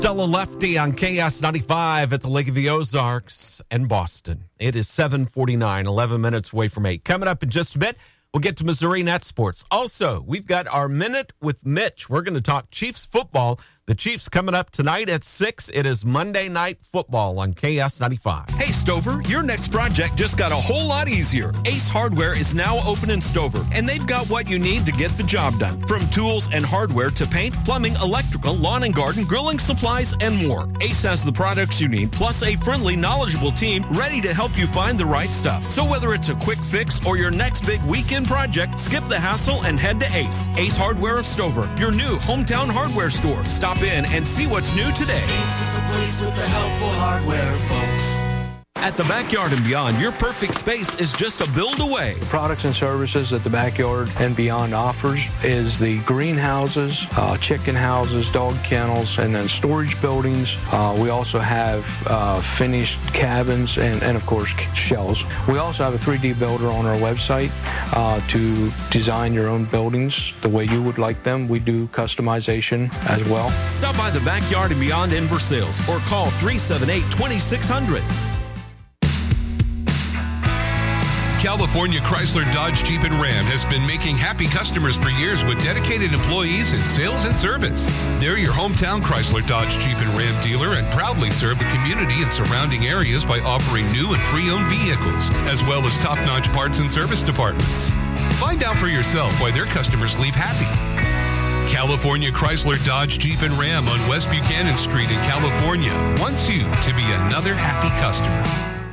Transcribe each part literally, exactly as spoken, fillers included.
Stella Lefty on K S ninety-five at the Lake of the Ozarks and Boston. It is seven forty-nine, eleven minutes away from eight. Coming up in just a bit, we'll get to Missouri Net Sports. Also, we've got our Minute with Mitch. We're going to talk Chiefs football. The Chiefs coming up tonight at six. It is Monday Night Football on K S ninety-five. Hey, Stover, your next project just got a whole lot easier. Ace Hardware is now open in Stover, and they've got what you need to get the job done. From tools and hardware to paint, plumbing, electrical, lawn and garden, grilling supplies, and more. Ace has the products you need, plus a friendly, knowledgeable team ready to help you find the right stuff. So whether it's a quick fix or your next big weekend project, skip the hassle and head to Ace. Ace Hardware of Stover, your new hometown hardware store. Stop in and see what's new today. Ace is the place with the helpful hardware, folks. At the Backyard and Beyond, your perfect space is just a build away. The products and services that the Backyard and Beyond offers is the greenhouses, uh, chicken houses, dog kennels, and then storage buildings. Uh, we also have uh, finished cabins and, and, of course, shells. We also have a three D builder on our website uh, to design your own buildings the way you would like them. We do customization as well. Stop by the Backyard and Beyond in Versailles or call three seven eight, two six zero zero. California Chrysler Dodge Jeep and Ram has been making happy customers for years with dedicated employees in sales and service. They're your hometown Chrysler Dodge Jeep and Ram dealer and proudly serve the community and surrounding areas by offering new and pre-owned vehicles, as well as top-notch parts and service departments. Find out for yourself why their customers leave happy. California Chrysler Dodge Jeep and Ram on West Buchanan Street in California wants you to be another happy customer.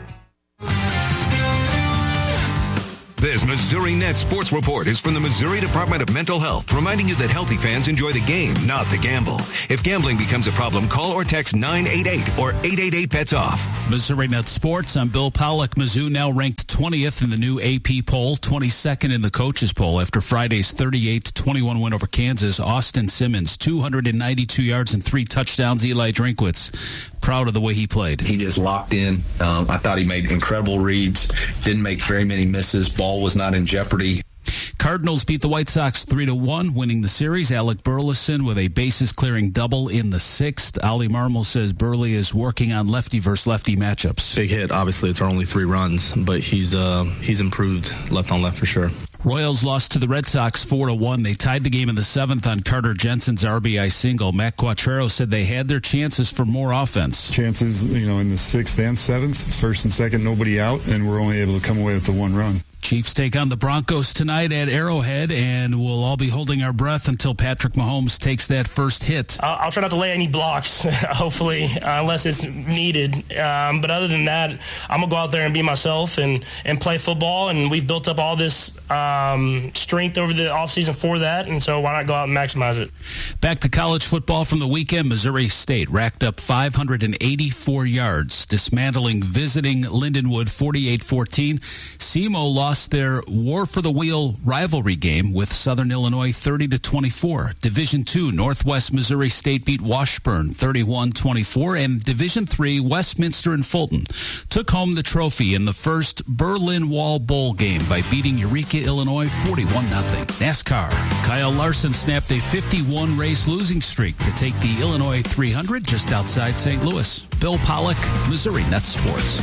This Missouri Net Sports Report is from the Missouri Department of Mental Health, reminding you that healthy fans enjoy the game, not the gamble. If gambling becomes a problem, call or text nine eight eight or eight eight eight bets off. Missouri Net Sports, I'm Bill Pollock. Mizzou now ranked twentieth in the new A P poll, twenty-second in the coaches poll after Friday's thirty-eight to twenty-one win over Kansas. Austin Simmons, two hundred ninety-two yards and three touchdowns. Eli Drinkwitz, proud of the way he played. He just locked in. Um, I thought he made incredible reads, didn't make very many misses. Ball was not in jeopardy. Cardinals beat the White Sox three to one, winning the series. Alec Burleson with a bases-clearing double in the sixth. Ollie Marmol says Burley is working on lefty versus lefty matchups. Big hit. Obviously, it's our only three runs, but he's uh, he's improved left on left for sure. Royals lost to the Red Sox four to one. They tied the game in the seventh on Carter Jensen's R B I single. Matt Quattrero said they had their chances for more offense. Chances, you know, in the sixth and seventh, first and second, nobody out, and we're only able to come away with the one run. Chiefs take on the Broncos tonight at Arrowhead, and we'll all be holding our breath until Patrick Mahomes takes that first hit. I'll, I'll try not to lay any blocks, hopefully, uh, unless it's needed. Um, but other than that, I'm going to go out there and be myself and, and play football, and we've built up all this um, strength over the offseason for that, and so why not go out and maximize it? Back to college football from the weekend. Missouri State racked up five hundred eighty-four yards, dismantling visiting Lindenwood forty-eight fourteen. SEMO lost their War for the Wheel rivalry game with Southern Illinois thirty to twenty-four. Division two, Northwest Missouri State beat Washburn thirty-one twenty-four, and Division three, Westminster and Fulton took home the trophy in the first Berlin Wall Bowl game by beating Eureka, Illinois forty-one nothing. NASCAR, Kyle Larson snapped a fifty-one race losing streak to take the Illinois three hundred just outside Saint Louis. Bill Pollock, Missouri Net Sports.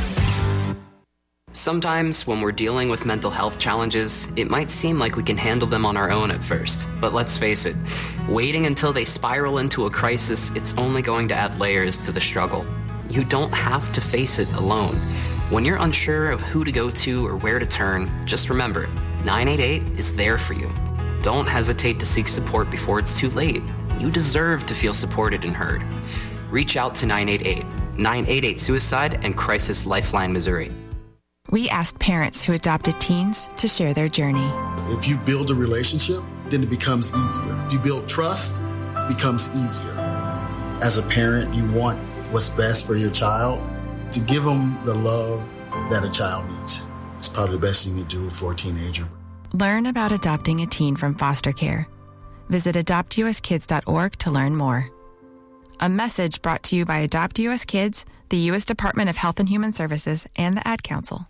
Sometimes when we're dealing with mental health challenges, it might seem like we can handle them on our own at first. But let's face it, waiting until they spiral into a crisis, it's only going to add layers to the struggle. You don't have to face it alone. When you're unsure of who to go to or where to turn, just remember, nine eight eight is there for you. Don't hesitate to seek support before it's too late. You deserve to feel supported and heard. Reach out to nine eight eight, nine eight eight Suicide and Crisis Lifeline Missouri. We asked parents who adopted teens to share their journey. If you build a relationship, then it becomes easier. If you build trust, it becomes easier. As a parent, you want what's best for your child. To give them the love that a child needs. It's probably the best thing you can do for a teenager. Learn about adopting a teen from foster care. Visit adopt u s kids dot org to learn more. A message brought to you by Adopt U S Kids, the U S Department of Health and Human Services, and the Ad Council.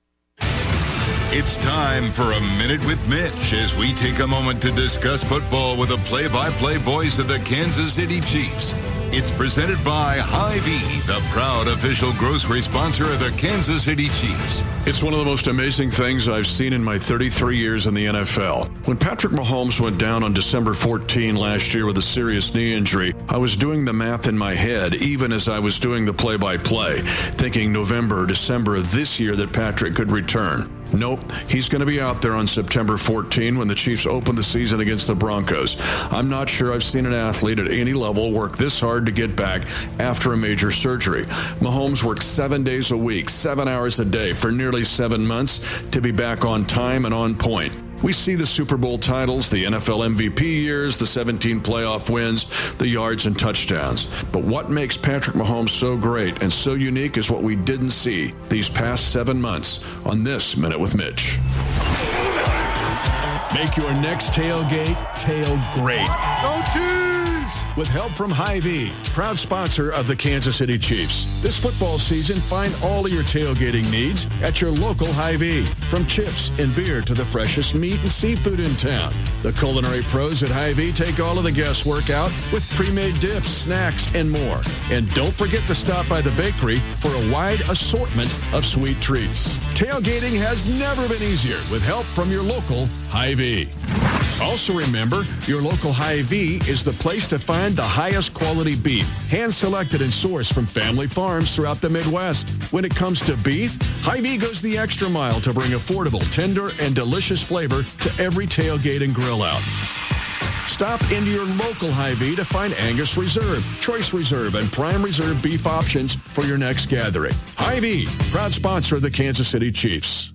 It's time for a Minute with Mitch as we take a moment to discuss football with the play-by-play voice of the Kansas City Chiefs, It's presented by Hy-Vee, the proud official grocery sponsor of the Kansas City Chiefs. It's one of the most amazing things I've seen in my thirty-three years in the N F L. When Patrick Mahomes went down on December fourteenth last year with a serious knee injury, I was doing the math in my head, even as I was doing the play-by-play, thinking November or December of this year that Patrick could return. Nope, he's going to be out there on September fourteenth when the Chiefs open the season against the Broncos. I'm not sure I've seen an athlete at any level work this hard to get back after a major surgery. Mahomes worked seven days a week, seven hours a day for nearly seven months to be back on time and on point. We see the Super Bowl titles, the N F L M V P years, the seventeen playoff wins, the yards and touchdowns. But what makes Patrick Mahomes so great and so unique is what we didn't see these past seven months on this Minute with Mitch. Make your next tailgate tail great. Go Chiefs! With help from Hy-Vee, proud sponsor of the Kansas City Chiefs. This football season, find all of your tailgating needs at your local Hy-Vee. From chips and beer to the freshest meat and seafood in town. The culinary pros at Hy-Vee take all of the guesswork out with pre-made dips, snacks, and more. And don't forget to stop by the bakery for a wide assortment of sweet treats. Tailgating has never been easier with help from your local Hy-Vee. Also remember, your local Hy-Vee is the place to find the highest quality beef, hand-selected and sourced from family farms throughout the Midwest. When it comes to beef, Hy-Vee goes the extra mile to bring affordable, tender, and delicious flavor to every tailgate and grill out. Stop into your local Hy-Vee to find Angus Reserve, Choice Reserve, and Prime Reserve beef options for your next gathering. Hy-Vee, proud sponsor of the Kansas City Chiefs.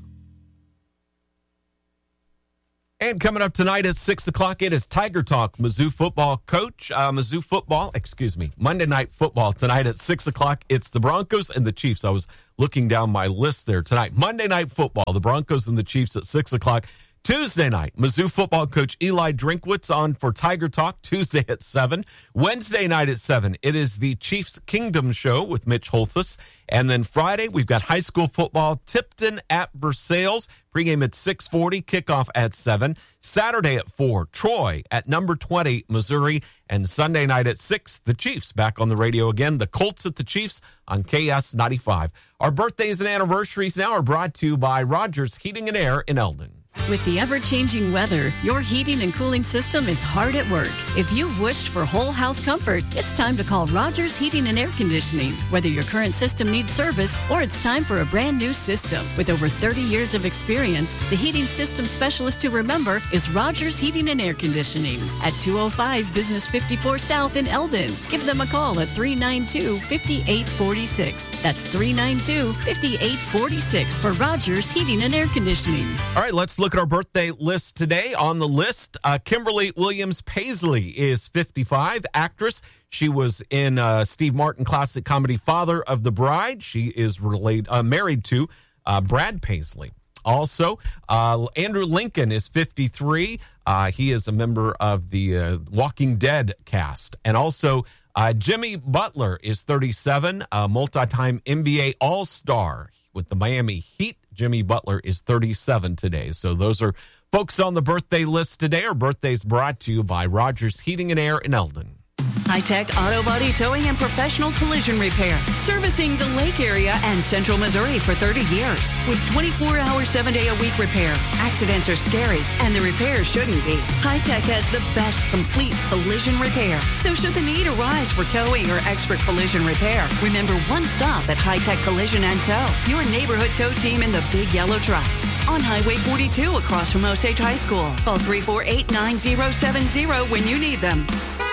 And coming up tonight at six o'clock, it is Tiger Talk. Mizzou football coach, uh, Mizzou football, excuse me, Monday Night Football tonight at six o'clock. It's the Broncos and the Chiefs. I was looking down my list there tonight. Monday Night Football, the Broncos and the Chiefs at six o'clock. Tuesday night, Mizzou football coach Eli Drinkwitz on for Tiger Talk, Tuesday at seven. Wednesday night at seven, it is the Chiefs Kingdom Show with Mitch Holthus. And then Friday, we've got high school football, Tipton at Versailles. Pregame at six forty, kickoff at seven. Saturday at four, Troy at number twenty, Missouri. And Sunday night at six, the Chiefs back on the radio again. The Colts at the Chiefs on K S ninety-five. Our birthdays and anniversaries now are brought to you by Rogers Heating and Air in Eldon. With the ever-changing weather, your heating and cooling system is hard at work. If you've wished for whole house comfort, it's time to call Rogers Heating and Air Conditioning. Whether your current system needs service or it's time for a brand new system. With over thirty years of experience, the heating system specialist to remember is Rogers Heating and Air Conditioning at two oh five Business fifty-four South in Eldon. Give them a call at three nine two, five eight four six. That's three nine two, five eight four six for Rogers Heating and Air Conditioning. All right, let's look at our birthday list today. On the list, uh, Kimberly Williams Paisley is fifty-five, actress. She was in uh, Steve Martin classic comedy Father of the Bride. She is related, uh, married to uh, Brad Paisley. Also, uh, Andrew Lincoln is fifty-three. Uh, he is a member of the uh, Walking Dead cast. And also, uh, Jimmy Butler is thirty-seven, a multi-time N B A All-Star with the Miami Heat. Jimmy Butler is thirty-seven today. So those are folks on the birthday list today. Our birthdays brought to you by Rogers Heating and Air in Eldon. High-Tech Auto Body Towing and Professional Collision Repair. Servicing the Lake area and Central Missouri for thirty years. With twenty-four hour, seven day a week repair. Accidents are scary, and the repairs shouldn't be. High-Tech has the best complete collision repair. So should the need arise for towing or expert collision repair, remember one stop at High-Tech Collision and Tow. Your neighborhood tow team in the big yellow trucks. On Highway forty-two across from Osage High School. Call three four eight, nine zero seven zero when you need them.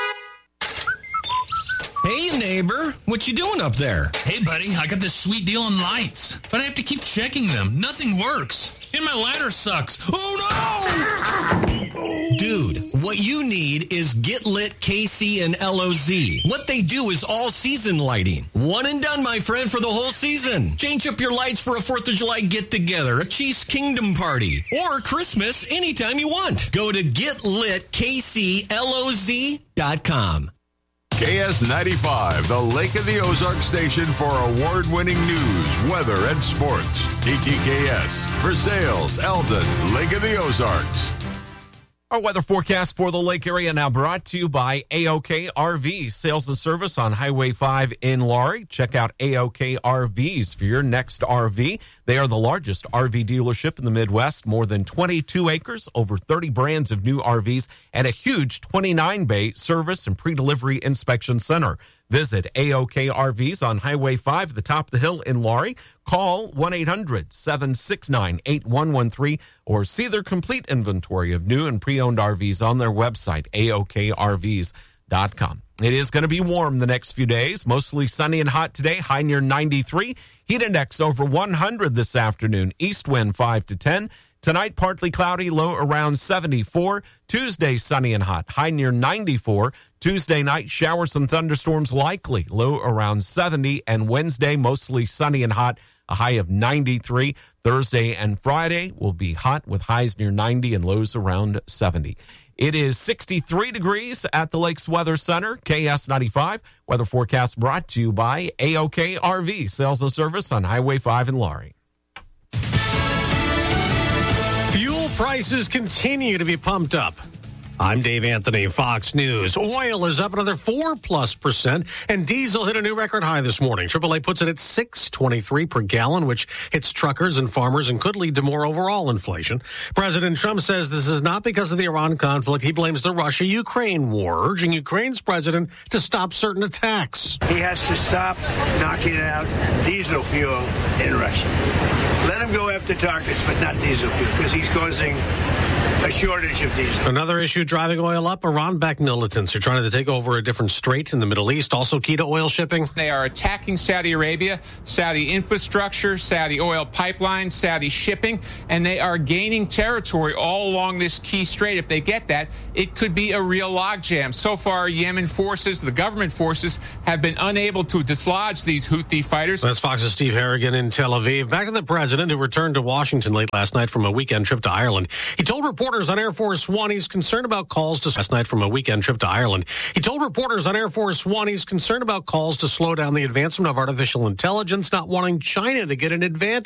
Hey, neighbor, what you doing up there? Hey, buddy, I got this sweet deal on lights, but I have to keep checking them. Nothing works. And my ladder sucks. Oh, no! Dude, what you need is Get Lit K C and L O Z. What they do is all-season lighting. One and done, my friend, for the whole season. Change up your lights for a fourth of July get-together, a Chiefs Kingdom party, or Christmas anytime you want. Go to get lit k c l o z dot com. K S ninety-five, the Lake of the Ozarks station for award-winning news, weather, and sports. K T K S, Versailles, Eldon, Lake of the Ozarks. Our weather forecast for the lake area now brought to you by A O K R V Sales and Service on Highway five in Laurie. Check out A O K R Vs for your next R V. They are the largest R V dealership in the Midwest. More than twenty-two acres, over thirty brands of new R Vs, and a huge twenty-nine bay service and pre-delivery inspection center. Visit A O K R Vs on Highway five at the top of the hill in Laurie. Call one eight hundred seven six nine eight one one three or see their complete inventory of new and pre-owned R Vs on their website, A O K R Vs dot com. It is going to be warm the next few days, mostly sunny and hot today, high near ninety-three. Heat index over one hundred this afternoon, east wind five to ten. Tonight, partly cloudy, low around seventy-four. Tuesday, sunny and hot, high near ninety-four. Tuesday night, showers and thunderstorms likely, low around seventy. And Wednesday, mostly sunny and hot, a high of ninety-three. Thursday and Friday will be hot with highs near ninety and lows around seventy. It is sixty-three degrees at the Lakes Weather Center. K S ninety-five weather forecast brought to you by A O K R V Sales and Service on Highway five in Laurie. Fuel prices continue to be pumped up. I'm Dave Anthony, Fox News. Oil is up another four plus percent, and diesel hit a new record high this morning. triple A puts it at six twenty-three per gallon, which hits truckers and farmers and could lead to more overall inflation. President Trump says this is not because of the Iran conflict. He blames the Russia-Ukraine war, urging Ukraine's president to stop certain attacks. He has to stop knocking out diesel fuel in Russia. Let him go after targets, but not diesel fuel, because he's causing a shortage of diesel. Another issue driving oil up, Iran-backed militants are trying to take over a different strait in the Middle East, also key to oil shipping. They are attacking Saudi Arabia, Saudi infrastructure, Saudi oil pipelines, Saudi shipping, and they are gaining territory all along this key strait. If they get that, it could be a real logjam. So far, Yemen forces, the government forces, have been unable to dislodge these Houthi fighters. That's Fox's Steve Harrigan in Tel Aviv. Back to the president, who returned to Washington late last night from a weekend trip to Ireland. He told reporters on Air Force One he's concerned about calls to last night from a weekend trip to Ireland. He told reporters on Air Force One he's concerned about calls to slow down the advancement of artificial intelligence, not wanting China to get an advantage.